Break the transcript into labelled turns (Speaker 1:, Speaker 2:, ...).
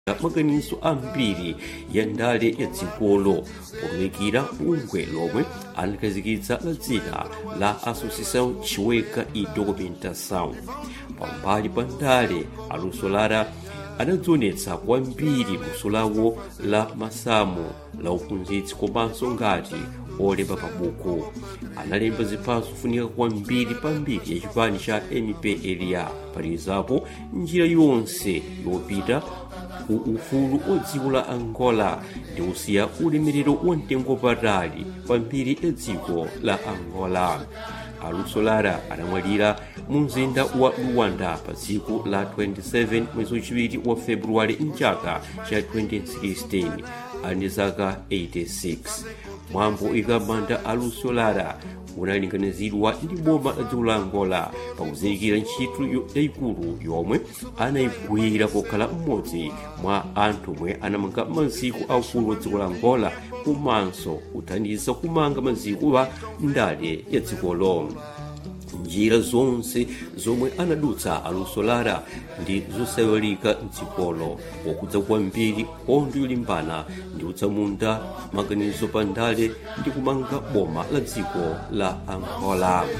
Speaker 1: maganizo ambiri ya ndale ya dzikolo potumikira bungwe lomwe anakhazikitsa la dzina la Associação Chiweka e Documentação. Pambali pa ndale, aluso Lara anadzionetsa kwambiri luso lawo la masamu la uphunzitsi komanso ngati olemba pabuku. Analemba ziphaso zofunika kwambiri pambiri ya chipani cha MPLA, palizapo njira yonse yopita ku ufulu wa dziko la Angola ndi kusiya ulemerero wa mtengo patali pambiri ya dziko la Angola. Aluso Lara anamwalira mu mzinda wa Luanda pa tsiku la 27 mwezi wachiwiri wa Februwale mchaka cha 2016 ali zaka 86. Mwambo ikamanda Aluso Lara unalinganizidwa ndi boma la dziko la Angola pakuzindikira ntchito yayikulu yomwe anayigwira pokhala mmodzi mwa anthu omwe anamanga maziko aukulu wa dziko la Angola komanso kuthandiza kumanga maziko a ndale ya dzikolo. Njira zonse zomwe anadutsa Aluso Lara ndi zosaiwalika mdzikolo, pokudza kwambiri nkhondo yolimbana ndi kutsamunda maganizo pa ndale ndi kumanga boma la dziko la Angola.